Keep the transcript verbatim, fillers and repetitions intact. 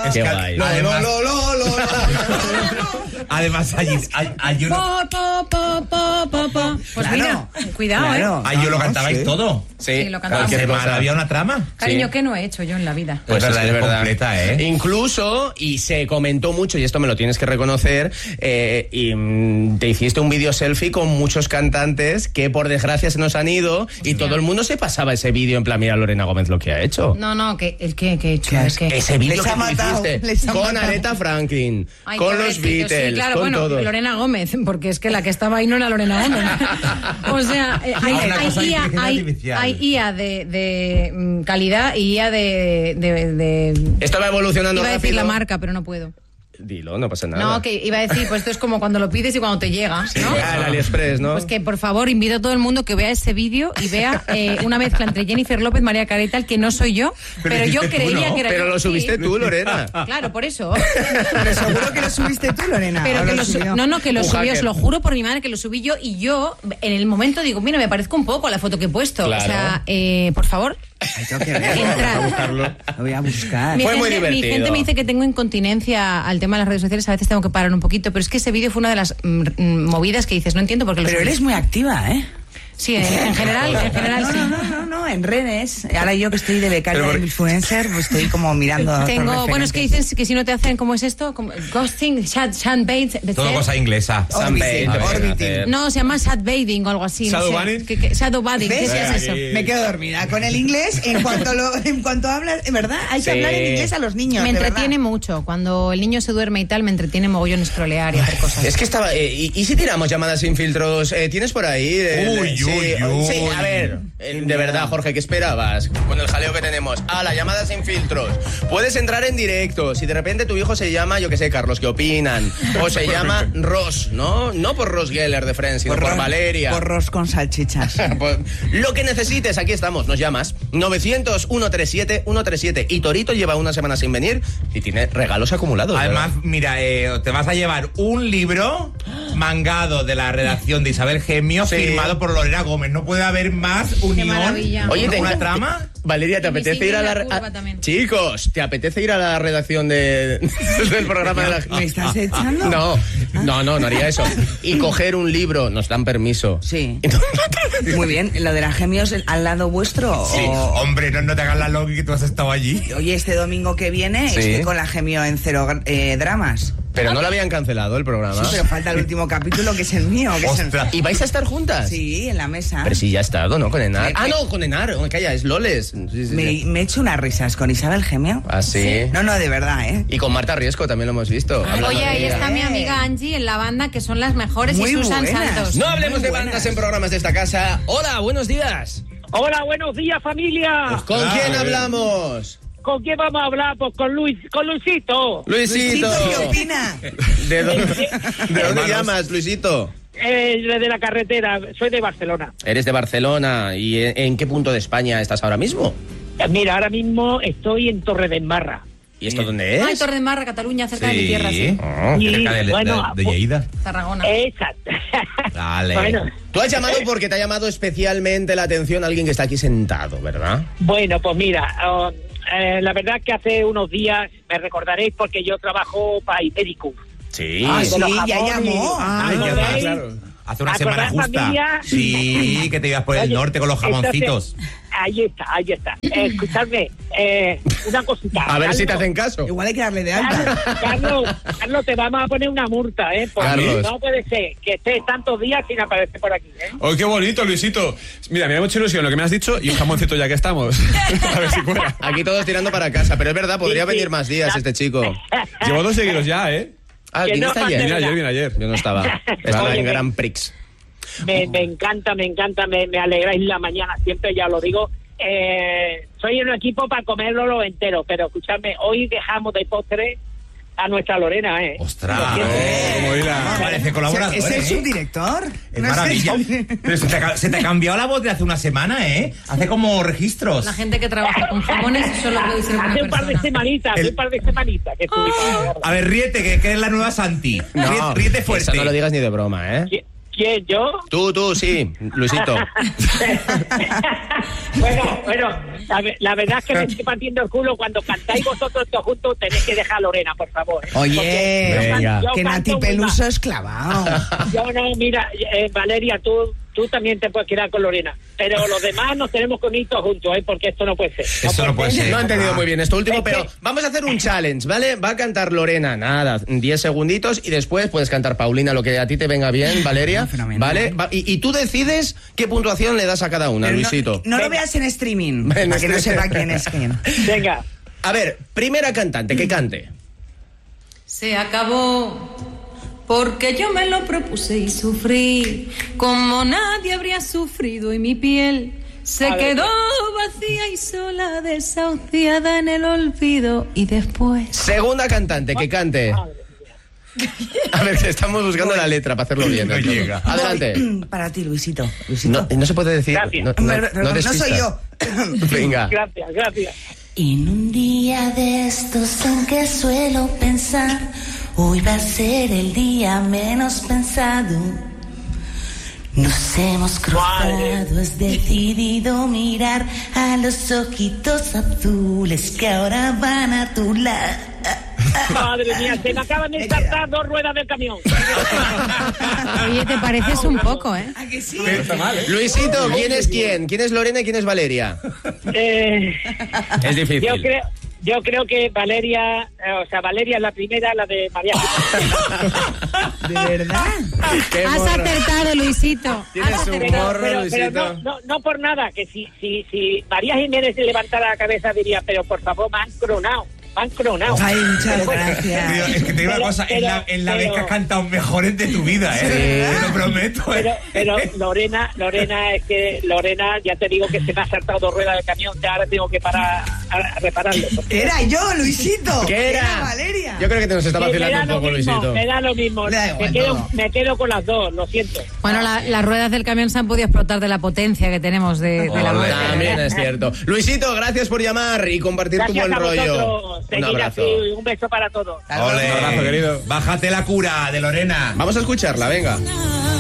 Es que guay. Lo, Además, lo, lo, lo, lo, lo. además hay, hay, hay uno... Pa, pa, pa, pa, pa, pa. Pues Claro, mira, cuidado, claro. ¿eh? Ay, yo lo Ah, no, cantabais sí. todo. Sí, lo cantaba. Cualquier Qué cosa. ¿Había una trama? Cariño, Sí. ¿qué no he hecho yo en la vida? Pues es verdad, que es es verdad. completa, ¿eh? Incluso, y se comentó mucho, y esto me lo tienes que reconocer, eh, y mm, te hiciste un vídeo selfie con muchos cantantes que por desgracia se nos han ido y todo el mundo se pasaba ese vídeo en plan, mira Lorena Gómez lo que ha hecho. No, no, que el que, que he hecho, ¿Qué es que... Ese vídeo Les que ha tú matado, hiciste les ha con matado. Aretha Franklin, Ay, con los pobrecito, Beatles, sí, claro, con bueno, todos. Lorena Gómez, porque es que la que estaba ahí no era Lorena Gómez. O sea, eh, hay, Una hay cosa de I A, inteligencia hay, artificial. hay I A de, de mm, calidad y I A de, de, de- Esto va evolucionando Iba a decir rápido. la marca, pero no puedo. Dilo, no pasa nada. No, que iba a decir, pues esto es como cuando lo pides y cuando te llega, ¿no? Ah, el AliExpress, ¿no? Pues que por favor invito a todo el mundo que vea ese vídeo y vea eh, una mezcla entre Jennifer López, María Carey y tal, que no soy yo, pero, Pero yo dijiste tú, creía ¿no? que era Pero yo. lo subiste Sí. tú, Lorena. Claro, por eso. Pero seguro que lo subiste tú, Lorena. Pero ¿O que lo lo su- subió? no, no, que lo Un subí, hacker. os lo juro por mi madre que lo subí yo y yo en el momento digo, mira, me parezco un poco a la foto que he puesto. Claro. O sea, eh, por favor, Ay, tengo que ver. entrad. Lo voy a buscar. Mi Fue muy gente, mi divertido. gente me dice que tengo incontinencia al tema de las redes sociales, a veces tengo que parar un poquito, pero es que ese vídeo fue una de las mm, mm, movidas que dices, no entiendo por qué lo Pero subí. eres muy activa, ¿eh? Sí, en, en general, en general No, sí. no, no, no, no, en redes. Ahora yo que estoy de becaria de influencer, pues estoy como mirando. otros Tengo, bueno, es que referentes. dices que si no te hacen, ¿cómo es esto? Como ghosting, chat, chat bait, Todo cosa inglesa. Orbiting, Sunbait, te pueden orbiting. hacer. No, se llama chat baiting o algo así. no Shadow sé. banning. ¿Qué- qué- Shadow banning, ¿qué ¿Ves? es eso? Me quedo dormida. Con el inglés, en cuanto lo, en cuanto hablas, en verdad, hay que Sí. hablar en inglés a los niños. Me de entretiene verdad. mucho. Cuando el niño se duerme y tal, me entretiene mogollón scrollear y hacer cosas. Es que estaba... eh, y, y si tiramos llamadas sin filtros? Eh, ¿Tienes por ahí? Eh, Uy, sí, uy, uy. sí, a ver, eh, de verdad, Jorge, ¿qué esperabas? Con el jaleo que tenemos. Ah, la llamada sin filtros. Puedes entrar en directo. Si de repente tu hijo se llama, yo qué sé, Carlos, ¿qué opinan? O se llama Ross, ¿no? No por Ross Geller de Friends, sino por, Porros- Valeria. Porros con salchichas. Pues, lo que necesites, aquí estamos, nos llamas novecientos, ciento treinta y siete, ciento treinta y siete y Torito lleva una semana sin venir y tiene regalos acumulados. Además, ¿verdad? mira, eh, te vas a llevar un libro mangado de la redacción de Isabel Gemio, Sí. firmado por Lorena Gómez. No puede haber más unión. maravilla. Oye, ¿Una te- trama? Valeria, ¿te Y mi apetece ir a la... señora re- curva a- también. Chicos, ¿te apetece ir a la redacción de... del programa de la... ¿Me estás echando? No, no, no, no haría eso. Y coger un libro, nos dan permiso. Sí. Muy bien. ¿Lo de las gemios al lado vuestro? Sí. o- Hombre, no, no te hagas la loca que tú has estado allí. Oye, este domingo que viene Sí. estoy con la gemio en cero eh, dramas. Pero no lo habían cancelado el programa. Sí, pero falta el último capítulo que es el mío. Que es el... Ostras. ¿Y vais a estar juntas? Sí, en la mesa. Pero si ya ha estado, ¿no? Con Enar. Sí, Ah, sí. no, con Enar. Oh, calla, es Loles. Sí, sí, sí. Me, me he hecho unas risas con Isabel Gemio. Ah, sí. No, no, de verdad, ¿eh? Y con Marta Riesco también lo hemos visto. hablando Oye, de ahí ella. está mi amiga Angie en la banda, que son las mejores, Muy y Susan buenas. Santos. No hablemos Muy de buenas. bandas en programas de esta casa. Hola, buenos días. Hola, buenos días, familia. ¿Con Claro. quién hablamos? ¿Con quién vamos a hablar? Pues con Luis, con Luisito. Luisito. ¿Qué opina? ¿De dónde, ¿de dónde llamas, Luisito? Eh, de la carretera, soy de Barcelona. Eres de Barcelona. ¿Y en, en qué punto de España estás ahora mismo? Eh, Mira, ahora mismo estoy en Torre de Embarra. ¿Y esto dónde es? Ay, Torre de Marra, Cataluña, cerca de mi tierra, sí. Oh. Y, Cerca de, bueno, de, de pues- Lleida. Tarragona. Exacto. Dale. Bueno, Tú has llamado porque te ha llamado especialmente la atención alguien que está aquí sentado, ¿verdad? bueno, pues mira, oh, eh, la verdad que hace unos días me recordaréis porque yo trabajo para Ipericus. Sí. Ah, de sí, los ya jamones. llamó. Ay, ¿no ya veis? va, claro. Hace una semana ¿Acordás, justa. familia? Sí, que te ibas por el Oye, norte con los jamoncitos. entonces, ahí está, ahí está. Eh, escuchadme, eh, una cosita. A ver si te Carlos, hacen caso. Igual hay que darle de alta. Carlos, Carlos, Carlos, te vamos a poner una multa, ¿eh? Porque Carlos. no puede ser que estés tantos días sin aparecer por aquí, ¿eh? ¡Oh, qué bonito, Luisito! Mira, me da mucha ilusión lo que me has dicho y un jamoncito ya que estamos. A ver si cuela. Aquí todos tirando para casa, pero es verdad, podría Sí, sí. venir más días este chico. Llevo dos seguidos ya, ¿eh? Ah, Que ¿viniste no, ayer? Vine ayer, vine ayer. Yo no estaba. Estaba Oye, en me- Grand Prix. Me, me encanta, me encanta, me, me alegráis la mañana, siempre ya lo digo. Eh, soy un equipo para comerlo lo entero, pero escuchadme, hoy dejamos de postre a nuestra Lorena, ¿eh? ¡Ostras! Lo siento. Como hila. Parece colaborador, ¿Es el ¿eh? subdirector? Es No maravilla. el- Pero se te, ha, se te ha cambiado la voz de hace una semana, ¿eh? Hace como registros. La gente que trabaja con jamones solo puede ser una Hace un par de persona. semanitas, hace El- un par de semanitas que estuvimos. A ver, ríete, que, que eres la nueva Santi. Ríete, ríete fuerte. Eso no lo digas ni de broma, ¿eh? Sí, ¿Quién, yo? Tú, tú, sí, Luisito. bueno, bueno, la, la verdad es que me estoy partiendo el culo. Cuando cantáis vosotros todos juntos, tenéis que dejar a Lorena, por favor. ¿eh? Oye, Porque yo can- yo que canto Nati muy Peluso mal. es clavado. Yo no, mira, eh, Valeria, tú, tú también te puedes quedar con Lorena. Pero los demás nos tenemos que unir todos juntos, ¿eh? Porque esto no puede ser. Eso no puede ser. No he entendido muy bien esto último, Es que- pero vamos a hacer un challenge, ¿vale? Va a cantar Lorena, nada, diez segunditos y después puedes cantar Paulina, lo que a ti te venga bien, Valeria, Ah, fenomenal. ¿vale? Va- y, y tú decides qué puntuación le das a cada una, Pero Luisito. No, no lo Venga. veas en streaming, En para que no streaming. sepa quién es quién. Venga. A ver, primera cantante, que cante. Se acabó porque yo me lo propuse y sufrí como nadie habría sufrido y mi piel se A ver. quedó vacía y sola, desahuciada en el olvido y después... Segunda cantante, que cante. A ver, estamos buscando la letra para hacerlo bien. No ¿eh? llega. Adelante. Para ti, Luisito. Luisito. No, no se puede decir. Gracias. No, no- Perdón, no no despistas. soy yo. Venga. Gracias, gracias. En un día de estos en que suelo pensar, hoy va a ser el día menos pensado. Nos hemos cruzado, has decidido mirar a los ojitos azules que ahora van a tu lado. Madre mía, se me acaban de saltar dos ruedas del camión. Oye, te pareces un poco, ¿eh? ¿A que sí? Luisito, ¿quién es quién? ¿Quién es Lorena y quién es Valeria? Eh, Es difícil. yo creo... Yo creo que Valeria, eh, o sea, Valeria es la primera, la de María. ¿De verdad? Qué Has morro. acertado, Luisito. Tienes Has un acertado. Pero, morro, pero, pero Luisito. no, no, no por nada, que si, si, si María Jiménez se levantara la cabeza diría, pero por favor, me han cronado, me han cronado. Ay, muchas Pero bueno, Tío, gracias. es que te digo una Pero- cosa, es la, pero- es la vez que pero- has cantado mejores de tu vida, ¿eh? Te lo prometo, Pero, ¿eh? pero Lorena, Lorena, es que Lorena, ya te digo que se me ha saltado dos ruedas de camión, que ahora tengo que parar a, a repararlo. Era yo, Luisito. ¿Qué era? Valeria. Yo creo que te nos está Sí, me vacilando da un lo poco, mismo, Luisito. me da lo mismo. Me da Me igual quedo, todo. me quedo con las dos, lo siento. Bueno, la- las ruedas del camión se han podido explotar de la potencia que tenemos de, de la voz. También es cierto. Luisito, gracias por llamar y compartir Gracias tu buen a rollo. vosotros. Un Seguid abrazo. así, un beso para todos. Ole, Un abrazo, querido. bájate la cura de Lorena. Vamos a escucharla, venga.